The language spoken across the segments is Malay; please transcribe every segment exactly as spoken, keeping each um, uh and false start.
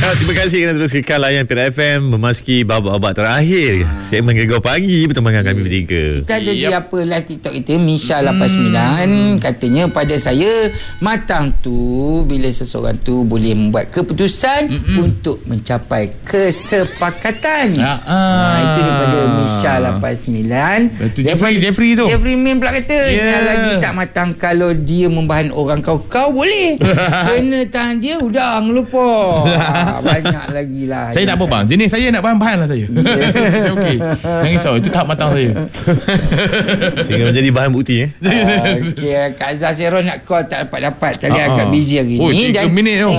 Terima kasih kerana terus kekal layan Pira F M memasuki babak-babak terakhir ha. Segmen Gegar Pagi bersama dengan kami bertiga. Kita ada yep. di apa live TikTok kita Misha hmm. lapan sembilan katanya pada saya, matang tu bila seseorang tu boleh membuat keputusan Mm-mm. untuk mencapai kesepakatan. Ha, ha. ha itu daripada Misha lapan sembilan. Itu Jeffrey Jeffrey tu. Jeffrey Min pula kata yeah. yang lagi tak matang kalau dia membahan orang kau-kau boleh. Kena tahan dia udang lupa. Ha, banyak lagi lah. Saya nak apa bang? Jenis saya nak bahan-bahan lah saya. Yeah. Saya okey. Jangan risau, itu tahap matang saya. Sehingga menjadi bahan bukti eh. Uh, Okey, Kak Azhar Sero nak call tak dapat-dapat. Tadi uh-huh. agak busy hari oh, ni. Oh, tiga minit tu.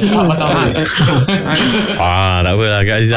Ah, tak apalah Kak Azhar.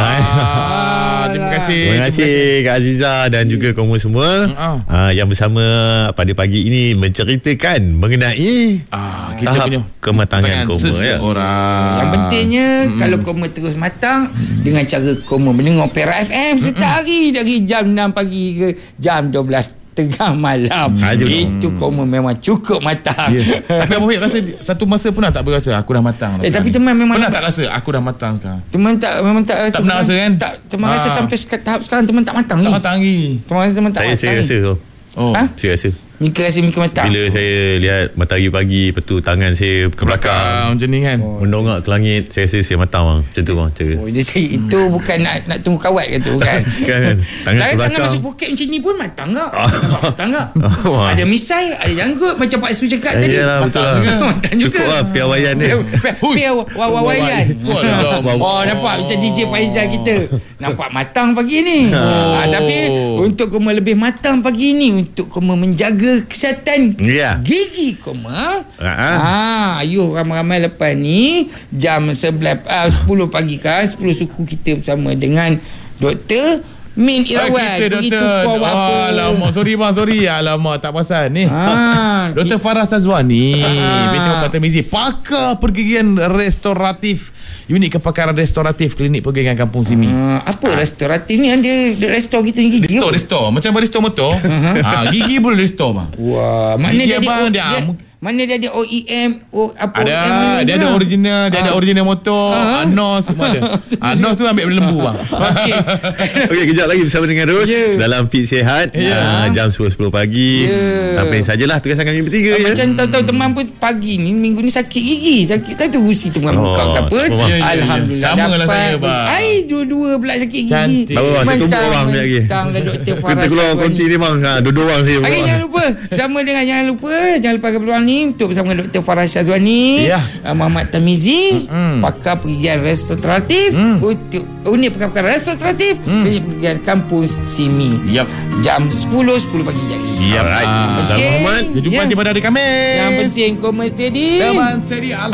Ah, terima kasih. Terima kasih Kak Azizah dan juga kamu semua uh-huh. uh, yang bersama pada pagi ini menceritakan mengenai ah, kita tahap punya kematangan koma ya. Yang pentingnya hmm. kalau koma terus matang hmm. dengan cara koma mendengar Pira F M setiap hari dari jam enam pagi ke jam dua belas tengah malam. Hmm. Itu koma memang cukup matang. Yeah. Tapi Abang Wahid rasa satu masa pernah tak berasa aku dah matang. Eh, tapi teman memang pernah tak rasa aku dah matang sekarang? Teman tak memang tak rasa. Tak pernah rasa kan? Tak, teman ha. rasa sampai tahap sekarang teman tak matang tak ni. Tak matang lagi. Teman rasa teman tak saya, matang. Saya rasa tu. Oh. Ha? Saya rasa. Mika rasa Mika matang. Bila saya lihat matahari pagi, lepas tu tangan saya ke belakang macam ni kan, oh, mendongak ke langit, saya rasa saya matang bang. Macam tu bang cara. Oh, jadi itu hmm. bukan nak nak tunggu kawat ke tu kan? Kan. Tangan ke belakang. Tangan masuk poket macam ni pun matang tak? Matang tak? Oh, ada misai, ada janggut macam Pak Su cakap tadi. Yalah, betul lah. Matang juga. Cukup lah piawaian dia. Piawaian. Oh, nampak macam D J Faizal kita. Nampak matang pagi ni. Tapi untuk koma lebih matang pagi ni, untuk koma menjaga kesihatan yeah. gigi koma. Uh-huh. Ah, ayuh ramai-ramai lepas ni jam sebelas uh, sepuluh pagi kan, sepuluh suku kita bersama dengan Doktor Min Irawan. Begitu kau buat apa? Alamak, sorry bang, sorry. Alamak, tak pasal ni. Ha, Doktor Farah Sazwani, binti Bapa Termizi, pakar pergigian restoratif, unit kepakaran restoratif Klinik Pergigian Kampung Simi. Uh, apa ha. restoratif ni? Dia, dia restore gitu gigi. Restore, restore. Macam restore motor. ha, gigi boleh restore bang. Wah, maknanya dia, bang, dia, dia, dia mana dia ada O E M, o, apa ada, O E M dia ada original, dia ada original motor, uh-huh. Anos semua ada. Anos tu ambil lembu bang. Okey. Okey, kejap lagi bersama dengan Ros yeah. dalam Fit Sihat yeah. uh, jam sepuluh pagi. Yeah. Sampai sajalah tugasan kami bertiga ya. Macam tahu-tahu teman pun pagi ni minggu ni sakit gigi, sakit tak tahu usi teman oh. buka ke apa. Ya, ya, Alhamdulillah ya. Sama lah saya bang. Ai dua-dua pula sakit gigi. Baru saya tunggu orang ni lagi. Tang dah Doktor Farah. Kita keluar konti ni bang. Ha, dua-dua orang saya. Okey, jangan lupa sama dengan jangan lupa jangan lupa ke peluang ni untuk bersama dengan Doktor Farah Syazwani, yeah. uh, Muhammad Tamizi, mm-hmm. pakar pergigian restoratif, mm. untuk unit pakar restoratif, mm. pergigian Kampung Simi. Yep. Jam sepuluh pagi lagi. Yep. Alright. Okay. Muhammad, kita jumpa yeah. di pada hari Khamis. Yang penting koma steady. Teman steady.